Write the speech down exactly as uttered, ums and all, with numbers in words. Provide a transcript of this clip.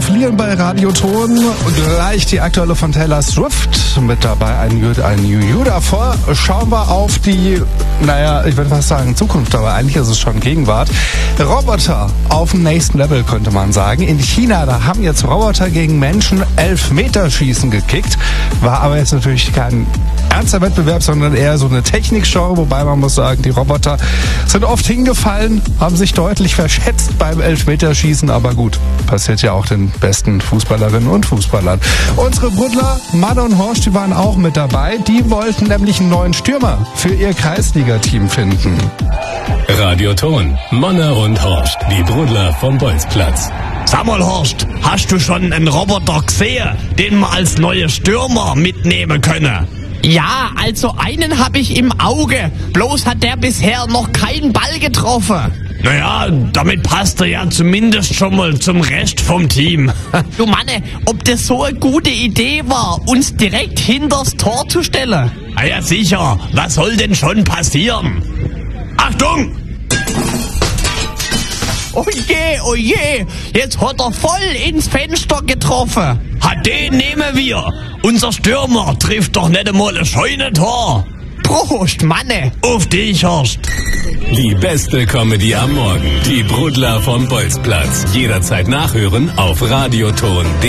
Verlieren bei Radioton. Gleich die aktuelle von Taylor Swift. Mit dabei ein Good, ein New You. Davor schauen wir auf die, naja, ich würde fast sagen Zukunft, aber eigentlich ist es schon Gegenwart. Roboter auf dem nächsten Level, könnte man sagen. In China, da haben jetzt Roboter gegen Menschen Elfmeterschießen gekickt. War aber jetzt natürlich kein ernster Wettbewerb, sondern eher so eine Technikshow, wobei man muss sagen, die Roboter sind oft hingefallen, haben sich deutlich verschätzt beim Elfmeterschießen, aber gut, passiert ja auch den besten Fußballerinnen und Fußballern. Unsere Brudler, Mann und Horst, die waren auch mit dabei, die wollten nämlich einen neuen Stürmer für ihr Kreisliga-Team finden. Radioton, Manner und Horst, die Brudler vom Bolzplatz. Sag mal, Horst, hast du schon einen Roboter gesehen, den wir als neue Stürmer mitnehmen können? Ja, also einen habe ich im Auge. Bloß hat der bisher noch keinen Ball getroffen. Naja, damit passt er ja zumindest schon mal zum Rest vom Team. Du Manne, ob das so eine gute Idee war, uns direkt hinters Tor zu stellen? Ah ja, sicher. Was soll denn schon passieren? Achtung! Oh je, oh je, jetzt hat er voll ins Fenster getroffen. Ha, den nehmen wir. Unser Stürmer trifft doch nicht einmal ein Scheunentor. Prost, Manne. Auf dich, Horst. Die beste Comedy am Morgen. Die Brudler vom Bolzplatz. Jederzeit nachhören auf Radioton.